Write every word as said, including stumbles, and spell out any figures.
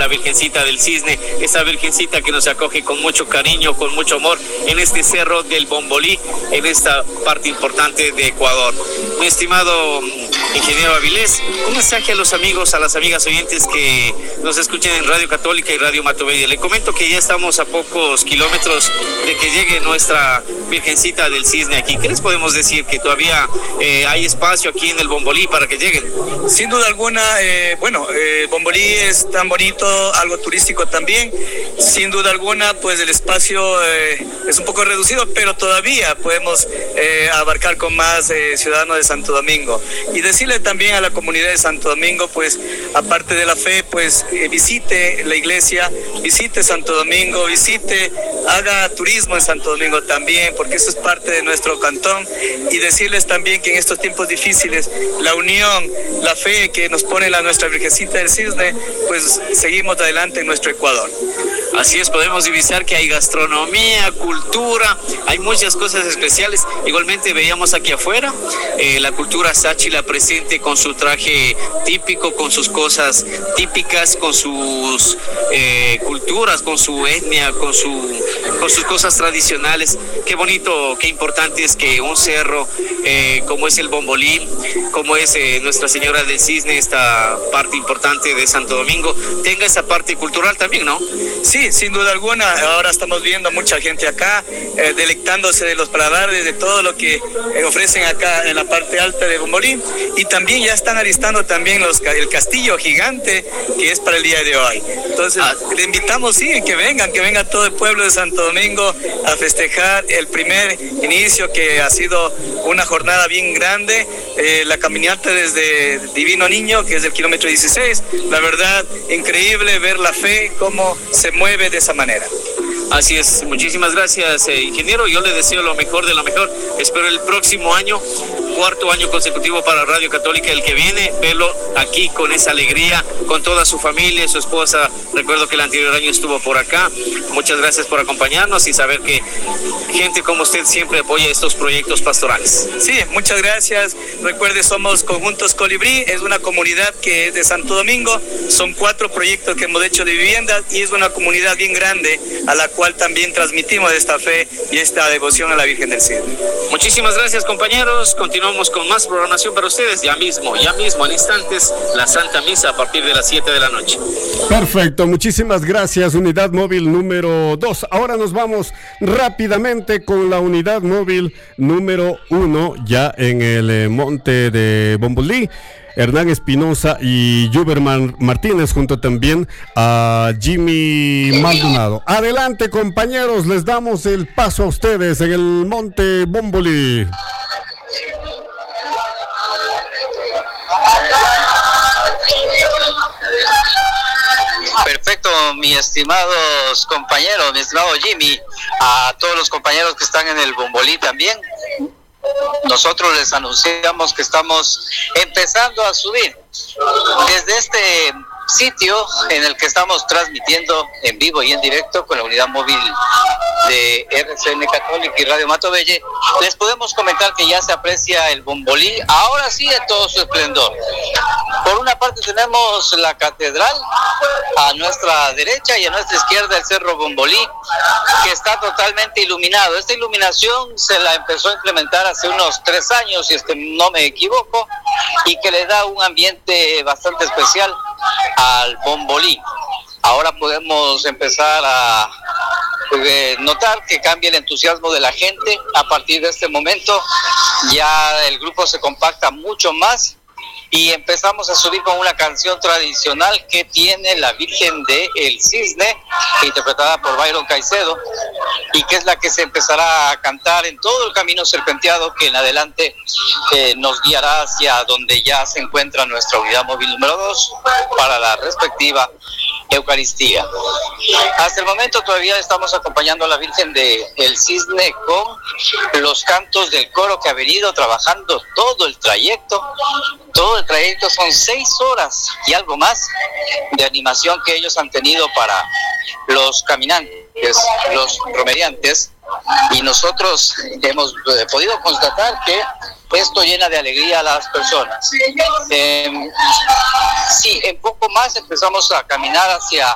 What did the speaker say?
la Virgencita del Cisne, esa Virgencita que nos acoge con mucho cariño, con mucho amor en este cerro del Bombolí, en esta parte importante de Ecuador. Mi estimado ingeniero Avilés, un mensaje a los amigos, a las amigas oyentes que nos escuchen en Radio Católica y Radio Matobella. Le comento que ya estamos a pocos kilómetros de que llegue nuestra Virgencita del Cisne aquí. ¿Qué les podemos decir? Que todavía eh, hay espacio aquí en el Bombolí para que lleguen. Sin duda alguna, eh, bueno, eh, Bombolí es tan bonito, algo turístico también. Sin duda alguna, pues el espacio eh, es un poco reducido, pero todavía podemos eh, abarcar con más eh, ciudadanos de Santo Domingo. Y decirle también a la comunidad de Santo Domingo, pues aparte de la fe, pues eh, visite la iglesia, visite Santo Domingo, visite, haga turismo en Santo Domingo también, porque eso es parte de nuestro cantón. Y decirles también que en estos tiempos difíciles, la unión, la fe que nos pone la nuestra Virgencita del Cisne, pues seguimos adelante en nuestro Ecuador. Así es, podemos divisar que hay gastronomía, cultura, hay muchas cosas especiales. Igualmente veíamos aquí afuera eh, la cultura sáchila presente con su traje típico, con sus cosas típicas, con sus eh, culturas, con su etnia, con, su, con sus cosas tradicionales. Qué bonito, qué importante es que un cerro eh, como es el Bombolí, como es eh, Nuestra Señora del Cisne, esta parte importante de Santo Domingo, tenga esa parte cultural también, ¿no? Sí, sin duda alguna. Ahora estamos viendo mucha gente acá eh, delectándose de los paladares, de todo lo que eh, ofrecen acá en la parte alta de Bombolí, y también ya están alistando también los, el castillo gigante que es para el día de hoy. Entonces ah. le invitamos, sí, que vengan, que venga todo el pueblo de Santo Domingo a festejar el primer inicio, que ha sido una jornada bien grande, eh, la caminata desde Divino Niño, que es del kilómetro dieciséis. La verdad, increíble ver la fe, cómo se mueve de esa manera. Así es, muchísimas gracias, eh, ingeniero. Yo le deseo lo mejor de lo mejor. Espero el próximo año, cuarto año consecutivo para Radio Católica, el que viene, verlo aquí con esa alegría, con toda su familia, su esposa. Recuerdo que el anterior año estuvo por acá. Muchas gracias por acompañarnos y saber que gente como usted siempre apoya estos proyectos pastorales. Sí, muchas gracias. Recuerde, somos Conjuntos Colibrí, es una comunidad que es de Santo Domingo. Son cuatro proyectos que hemos hecho de viviendas y es una comunidad bien grande a la cual también transmitimos esta fe y esta devoción a la Virgen del Cisne. Muchísimas gracias, compañeros. Continuamos con más programación para ustedes. Ya mismo, ya mismo, en instantes, la Santa Misa a partir de las siete de la noche. Perfecto, muchísimas gracias, unidad móvil número dos. Ahora nos vamos rápidamente con la unidad móvil número uno, ya en el eh, monte de Bombolí. Hernán Espinosa y Juberman Martínez, junto también a Jimmy Maldonado. Adelante, compañeros, les damos el paso a ustedes en el monte Bombolí. Perfecto, mis estimados compañeros, mi estimado Jimmy, a todos los compañeros que están en el Bombolí también. Nosotros les anunciamos que estamos empezando a subir desde este sitio en el que estamos transmitiendo en vivo y en directo con la unidad móvil de R C N Católica y Radio Matobelle. Les podemos comentar que ya se aprecia el Bombolí, ahora sí de todo su esplendor. Por una parte tenemos la catedral, a nuestra derecha y a nuestra izquierda el Cerro Bombolí, que está totalmente iluminado. Esta iluminación se la empezó a implementar hace unos tres años, si es que no me equivoco, y que le da un ambiente bastante especial al Bombolí. Ahora podemos empezar a eh, notar que cambia el entusiasmo de la gente. A partir de este momento ya el grupo se compacta mucho más y empezamos a subir con una canción tradicional que tiene la Virgen de El Cisne, interpretada por Byron Caicedo, y que es la que se empezará a cantar en todo el camino serpenteado que en adelante eh, nos guiará hacia donde ya se encuentra nuestra unidad móvil número dos para la respectiva Eucaristía. Hasta el momento todavía estamos acompañando a la Virgen de El Cisne con los cantos del coro que ha venido trabajando todo el trayecto. Todo el trayecto son seis horas y algo más de animación que ellos han tenido para los caminantes, los romeriantes, y nosotros hemos eh, podido constatar que esto llena de alegría a las personas. Eh, sí, en poco más empezamos a caminar hacia